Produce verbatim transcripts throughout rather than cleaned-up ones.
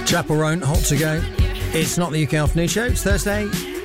Chapel Roan, hot to go. It's not the U K Afternoon Show, it's Thursday.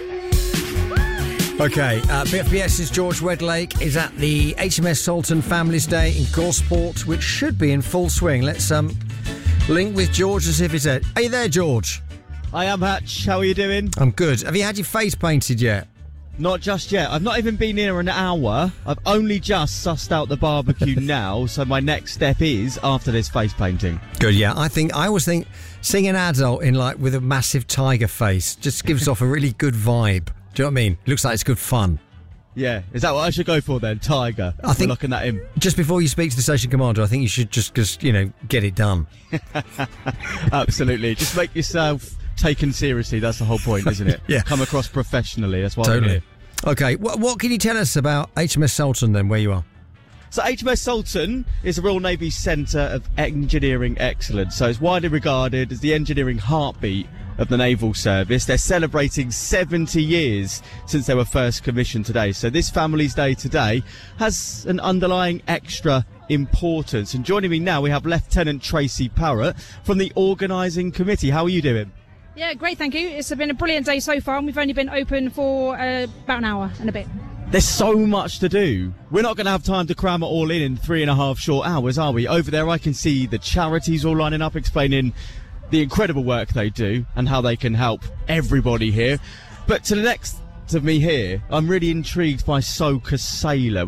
OK, uh, B F B S's George Wedlake is at the H M S Sultan Families Day in Gosport, which should be in full swing. Let's um, link with George as if he's there. Are you there, George? I am, Hatch. How are you doing? I'm good. Have you had your face painted yet? Not just yet. I've not even been here an hour. I've only just sussed out the barbecue now, so my next step is after this face painting. Good, yeah. I think I always think seeing an adult in like with a massive tiger face just gives off a really good vibe. Do you know what I mean? It looks like it's good fun. Yeah, is that what I should go for then? Tiger. I think We're locking that in. Just before you speak to the station commander, I think you should just, just you know, get it done. Absolutely. Just make yourself taken seriously. That's the whole point, isn't it? Yeah. Come across professionally. That's why Totally. we're here. Okay, what, what can you tell us about H M S Sultan then, where you are? So H M S Sultan is a Royal Navy centre of engineering excellence. So it's widely regarded as the engineering heartbeat of the naval service. They're celebrating seventy years since they were first commissioned today. So this Families Day today has an underlying extra importance. And joining me now, we have Lieutenant Tracy Parrott from the organising committee. How are you doing? Yeah, great, thank you. It's been a brilliant day so far, and we've only been open for uh, about an hour and a bit. There's so much to do. We're not going to have time to cram it all in in three and a half short hours, are we? Over there I can see the charities all lining up explaining the incredible work they do and how they can help everybody here. But to the next of me here, I'm really intrigued by Soka Sailor.